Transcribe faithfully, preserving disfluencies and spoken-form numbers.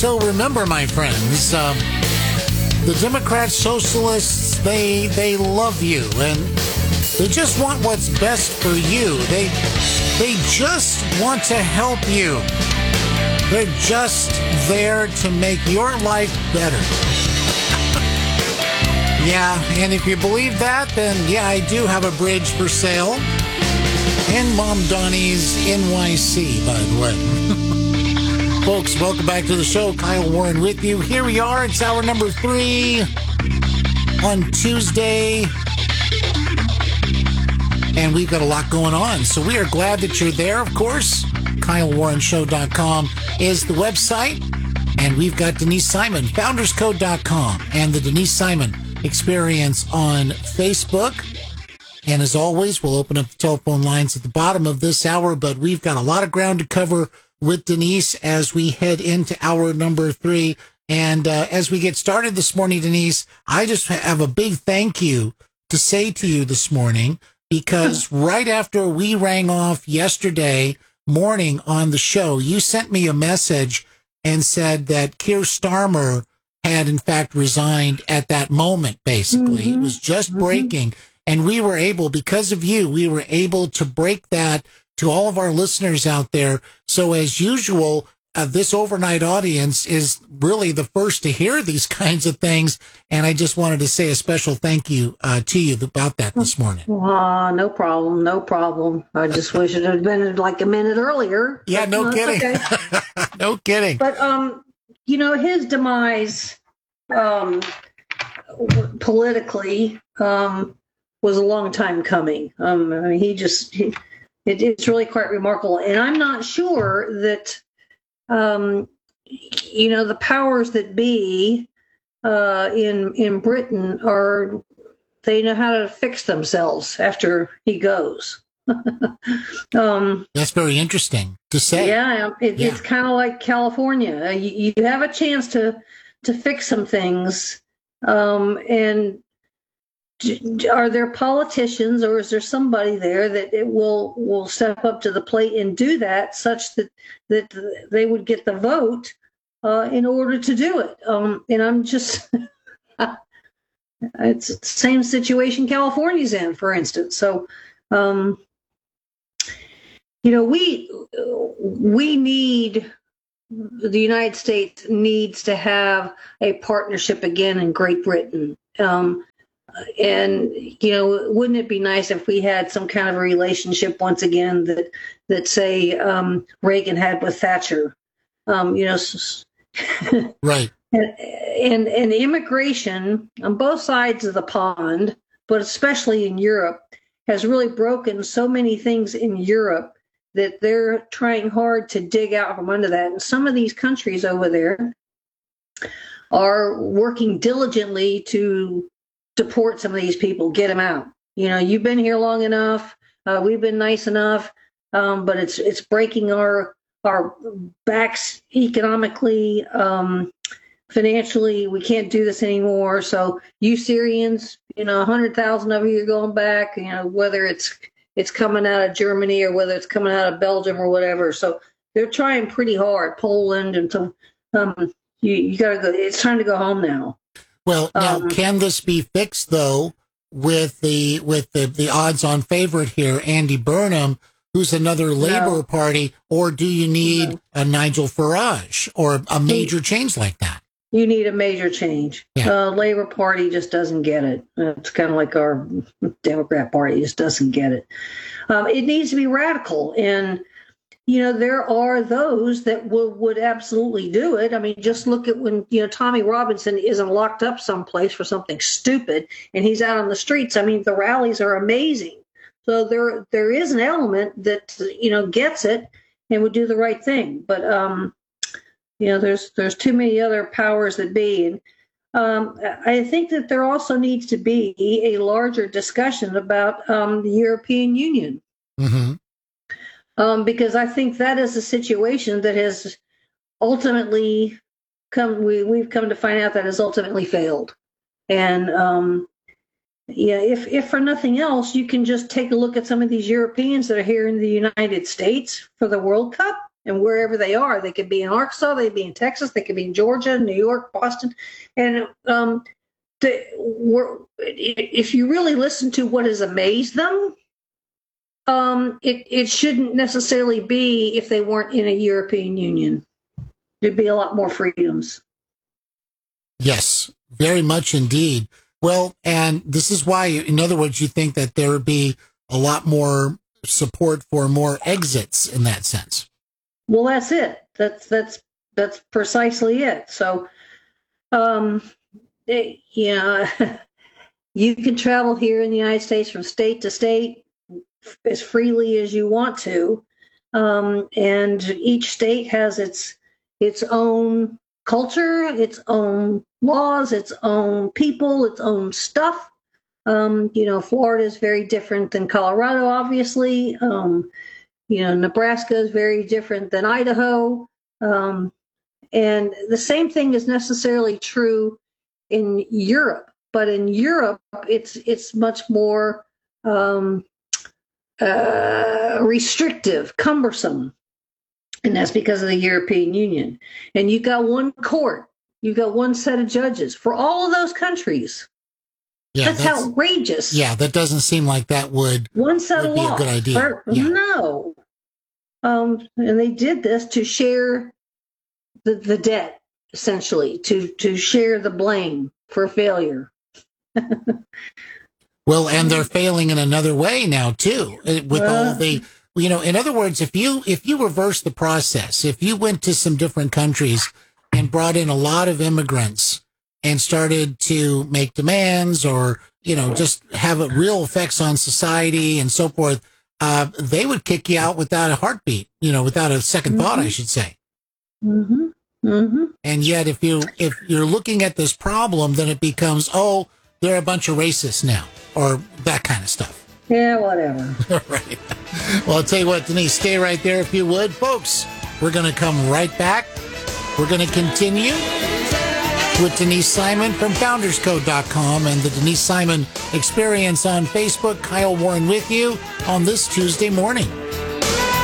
So remember, my friends, um, the Democrats, socialists, they they love you, and they just want what's best for you. They they just want to help you. They're just there to make your life better. Yeah, and if you believe that, then yeah, I do have a bridge for sale. And Mom Donnie's N Y C, by the way. Folks, welcome back to the show. Kyle Warren with you. Here we are. It's hour number three on Tuesday. And we've got a lot going on. So we are glad that you're there, of course. Kyle Warren Show dot com is the website. And we've got Denise Simon, founders code dot com, and the Denise Simon Experience on Facebook. And as always, we'll open up the telephone lines at the bottom of this hour, but we've got a lot of ground to cover with Denise as we head into hour number three. And uh, as we get started this morning, Denise, I just have a big thank you to say to you this morning, because right after we rang off yesterday morning on the show, you sent me a message and said that Keir Starmer had in fact resigned at that moment, basically. Mm-hmm. It was just mm-hmm. breaking. And we were able, because of you, we were able to break that to all of our listeners out there. So as usual, uh, this overnight audience is really the first to hear these kinds of things. And I just wanted to say a special thank you uh, to you about that this morning. Uh, no problem. No problem. I just wish it had been like a minute earlier. Yeah, no kidding. Okay. No kidding. But, um, you know, his demise um, politically um, was a long time coming. Um, I mean, he just, he, it, it's really quite remarkable. And I'm not sure that, um, you know, the powers that be uh, in in Britain are, they know how to fix themselves after he goes. um, That's very interesting to say. Yeah, it, yeah. It's kind of like California. You, you have a chance to to fix some things, um, and are there politicians or is there somebody there that it will will step up to the plate and do that, such that that they would get the vote uh, in order to do it? Um, and I'm just, it's the same situation California's in, for instance. So. Um, You know, we we need, the United States needs to have a partnership again in Great Britain. Um, and, you know, wouldn't it be nice if we had some kind of a relationship once again that, that say, um, Reagan had with Thatcher? Um, you know, right. And, and, and immigration on both sides of the pond, but especially in Europe, has really broken so many things in Europe that they're trying hard to dig out from under that. And some of these countries over there are working diligently to deport some of these people, get them out. You know, you've been here long enough. Uh, we've been nice enough, um, but it's it's breaking our our backs economically, um, financially. We can't do this anymore. So you Syrians, you know, a hundred thousand of you are going back. You know, whether it's it's coming out of Germany or whether it's coming out of Belgium or whatever. So they're trying pretty hard, Poland, and so um, you, you got to go. It's time to go home now. Well, now, um, can this be fixed, though, with the with the, the odds-on favorite here, Andy Burnham, who's another Labour no. Party, or do you need no. a Nigel Farage or a major change like that? You need a major change. Yeah. Uh, Labour Party just doesn't get it. It's kind of like our Democrat Party just doesn't get it. Um, it needs to be radical. And, you know, there are those that will, would absolutely do it. I mean, just look at when, you know, Tommy Robinson isn't locked up someplace for something stupid and he's out on the streets. I mean, the rallies are amazing. So there there is an element that, you know, gets it and would do the right thing. But, um, you know, there's there's too many other powers that be. And um, I think that there also needs to be a larger discussion about um, the European Union. Mm-hmm. Um, because I think that is a situation that has ultimately come, we, we've come to find out that has ultimately failed. And um, yeah, if, if for nothing else, you can just take a look at some of these Europeans that are here in the United States for the World Cup. and wherever they are. They could be in Arkansas, they could be in Texas, they could be in Georgia, New York, Boston. And um, the, we're, if you really listen to what has amazed them, um, it, it shouldn't necessarily be if they weren't in a European Union. There'd be a lot more freedoms. Yes, very much indeed. Well, and this is why, in other words, you think that there would be a lot more support for more exits in that sense. Well, that's it. That's that's that's precisely it. So, um, it, you know, you can travel here in the United States from state to state as freely as you want to, um, and each state has its its own culture, its own laws, its own people, its own stuff. Um, you know, Florida is very different than Colorado, obviously. Um, you know, Nebraska is very different than Idaho. Um, and the same thing is necessarily true in Europe. But in Europe, it's it's much more um, uh, restrictive, cumbersome. And that's because of the European Union. And you've got one court, you've got one set of judges for all of those countries. Yeah, that's, that's outrageous. Yeah, that doesn't seem like that would, one set would of be law. a good idea. For, yeah. No. Um, and they did this to share the, the debt, essentially, to, to share the blame for failure. Well, and they're failing in another way now, too, with uh, all the... You know, in other words, if you if you reverse the process, if you went to some different countries and brought in a lot of immigrants and started to make demands or, you know, just have a real effects on society and so forth, uh, they would kick you out without a heartbeat, you know, without a second mm-hmm. thought, I should say. Mm-hmm. Mm-hmm. And yet, if you if you're looking at this problem, then it becomes, oh, they're a bunch of racists now, or that kind of stuff. Yeah, whatever. Right. Well, I'll tell you what, Denise, stay right there if you would. Folks, we're going to come right back. We're going to continue with Denise Simon from Founders Code dot com and the Denise Simon Experience on Facebook. Kyle Warren with you on this Tuesday morning.